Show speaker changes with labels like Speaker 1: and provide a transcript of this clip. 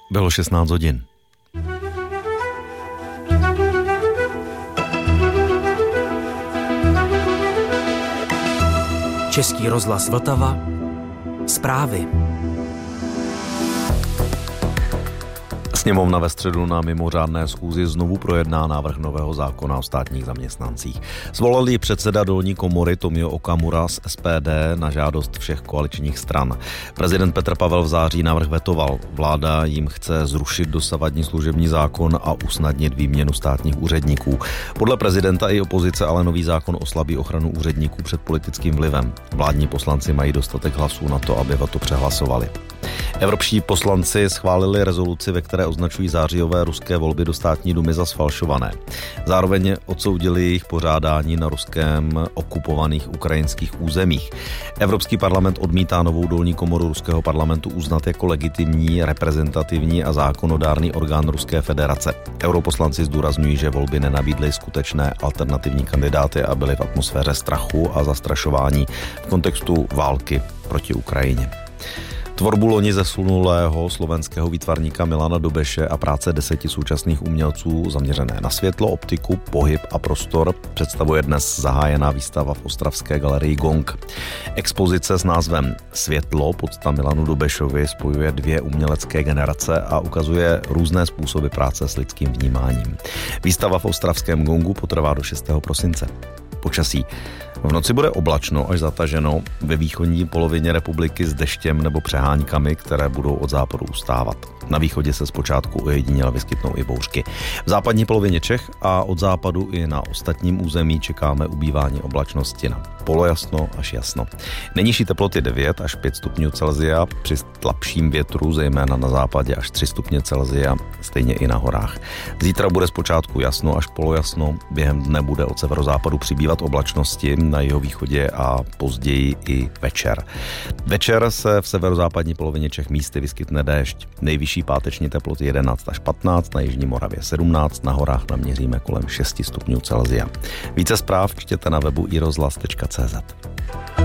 Speaker 1: Bylo 16 hodin.
Speaker 2: Český rozhlas Vltava. Zprávy.
Speaker 1: Sněmovna ve středu na mimořádné schůzi znovu projedná návrh nového zákona o státních zaměstnancích. Zvolal ji předseda dolní komory Tomio Okamura z SPD na žádost všech koaličních stran. Prezident Petr Pavel v září návrh vetoval. Vláda jim chce zrušit dosavadní služební zákon a usnadnit výměnu státních úředníků. Podle prezidenta i opozice ale nový zákon oslabí ochranu úředníků před politickým vlivem. Vládní poslanci mají dostatek hlasů na to, aby veto přehlasovali. Evropští poslanci schválili rezoluci, ve které označují zářijové ruské volby do státní dumy za sfalšované. Zároveň odsoudili jejich pořádání na ruském okupovaných ukrajinských územích. Evropský parlament odmítá novou dolní komoru ruského parlamentu uznat jako legitimní, reprezentativní a zákonodárný orgán Ruské federace. Europoslanci zdůrazňují, že volby nenabídly skutečné alternativní kandidáty a byly v atmosféře strachu a zastrašování v kontextu války proti Ukrajině. Tvorbu loni zesnulého slovenského výtvarníka Milana Dobeše a práce 10 současných umělců zaměřené na světlo, optiku, pohyb a prostor představuje dnes zahájená výstava v ostravské galerii Gong. Expozice s názvem Světlo podsta Milanu Dobešovi spojuje dvě umělecké generace a ukazuje různé způsoby práce s lidským vnímáním. Výstava v ostravském Gongu potrvá do 6. prosince. Počasí. V noci bude oblačno až zataženo, ve východní polovině republiky s deštěm nebo přeháňkami, které budou od západu ustávat. Na východě se zpočátku ojediněle vyskytnou i bouřky. V západní polovině Čech a od západu i na ostatním území čekáme ubývání oblačnosti na polojasno až jasno. Nejnižší teploty 9 až 5 stupňů Celsia, při slabším větru zejména na západě až 3 stupně Celsia, stejně i na horách. Zítra bude zpočátku jasno až polojasno, během dne bude od severozápadu přibývat oblačnosti na jihovýchodě a později i večer. Večer se v severozápadní polovině Čech místy vyskytne déšť. Nejvyšší páteční teploty 11 až 15, na jižní Moravě 17, na horách naměříme kolem 6 stupňů Celsia. Více zpráv čtěte na webu iRozhlas.cz.